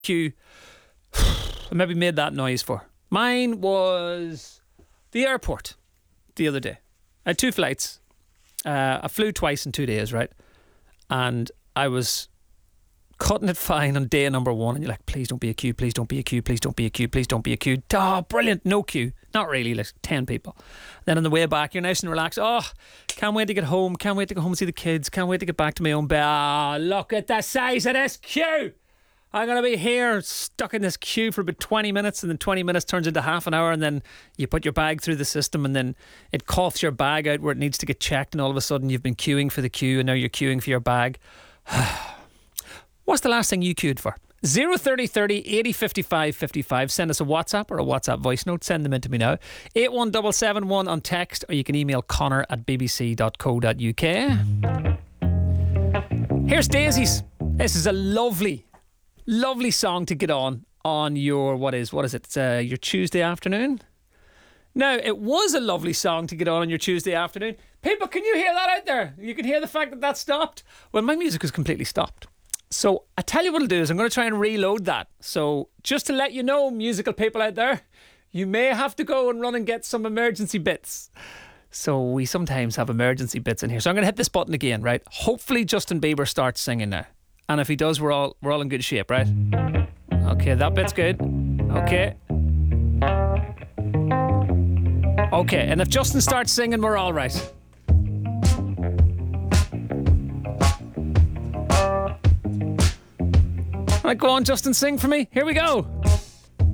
queue I maybe made that noise for. Mine was the airport the other day. I had 2 flights. I flew twice in 2 days, right? And I was cutting it fine on day number 1, and you're like, please don't be a queue, please don't be a queue, please don't be a queue, please don't be a queue. Oh, brilliant, no queue. Not really, like 10 people. Then on the way back, you're nice and relaxed. Oh, can't wait to get home, can't wait to go home and see the kids, can't wait to get back to my own bed. Oh, look at the size of this queue. I'm going to be here stuck in this queue for about 20 minutes, and then 20 minutes turns into half an hour, and then you put your bag through the system, and then it coughs your bag out where it needs to get checked, and all of a sudden you've been queuing for the queue, and now you're queuing for your bag. What's the last thing you queued for? 030 30 80 55 55. Send us a WhatsApp or a WhatsApp voice note. Send them in to me now. 81771 on text, or you can email connor@bbc.co.uk. Here's Daisies. This is a lovely song to get on your what is it? Your Tuesday afternoon. Now, it was a lovely song to get on your Tuesday afternoon. People, can you hear that out there? You can hear the fact that stopped. Well, my music has completely stopped. So I tell you what I'll do is I'm going to try and reload that. So just to let you know, musical people out there, you may have to go and run and get some emergency bits. So we sometimes have emergency bits in here. So I'm going to hit this button again, right? Hopefully Justin Bieber starts singing now. And if he does, we're all in good shape, right? Okay, that bit's good. Okay. Okay, and if Justin starts singing, we're all right. Right, go on, Justin, sing for me. Here we go.